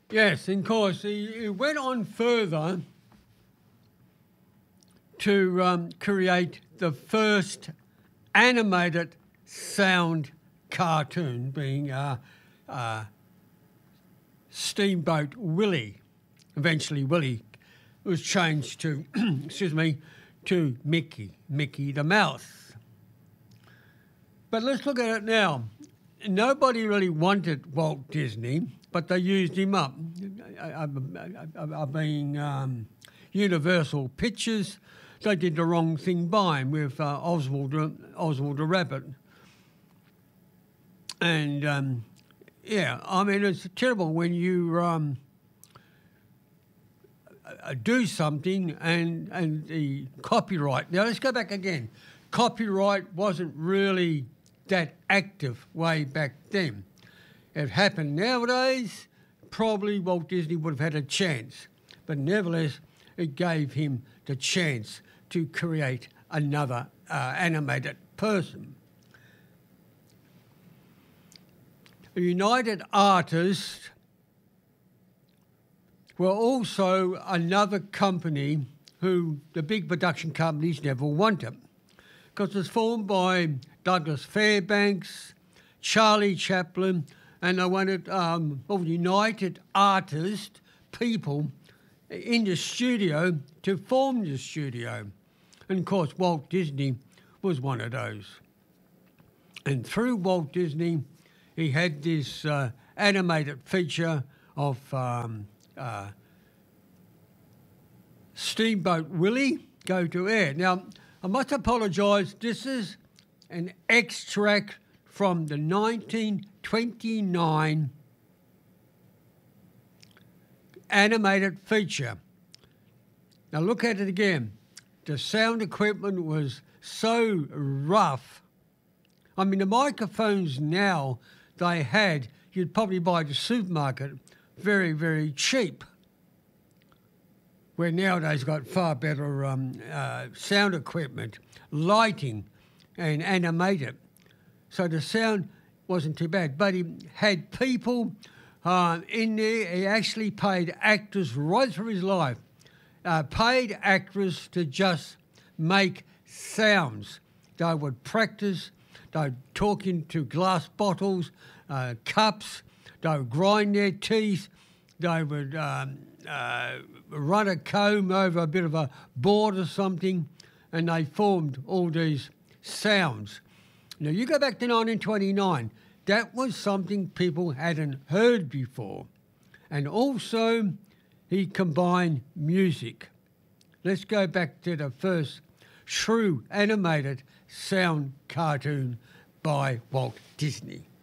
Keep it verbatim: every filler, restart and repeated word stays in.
Yes, and of course, he, he went on further to um, create the first animated sound cartoon, being uh, uh, Steamboat Willie. Eventually, Willie was changed to, excuse me, to Mickey, Mickey the Mouse. But let's look at it now. Nobody really wanted Walt Disney, but they used him up. I, I, I, I being um, Universal Pictures, they did the wrong thing by him with uh, Oswald, Oswald the Rabbit. And, um, yeah, I mean, it's terrible when you um, do something and, and the copyright. Now, let's go back again. Copyright wasn't really that active way back then. If it happened nowadays, probably Walt Disney would have had a chance. But nevertheless, it gave him the chance to create another uh, animated person. United Artists were also another company who the big production companies never wanted, because it was formed by Douglas Fairbanks, Charlie Chaplin, and they wanted um, well, United Artists, people in the studio to form the studio. And of course, Walt Disney was one of those. And through Walt Disney, he had this uh, animated feature of um, uh, Steamboat Willie go to air. Now, I must apologise, this is an extract from the nineteen twenty-nine animated feature. Now look at it again. The sound equipment was so rough. I mean, the microphones now they had, you'd probably buy at the supermarket, very, very cheap. Where nowadays got far better um, uh, sound equipment, lighting, and animated. So the sound wasn't too bad. But he had people uh, in there. He actually paid actors right through his life, uh, paid actors to just make sounds. They would practice. They'd talk into glass bottles, uh, cups. They would grind their teeth. They would um, uh, run a comb over a bit of a board or something, and they formed all these sounds. Now, you go back to nineteen twenty-nine, that was something people hadn't heard before. And also, he combined music. Let's go back to the first true animated sound cartoon by Walt Disney.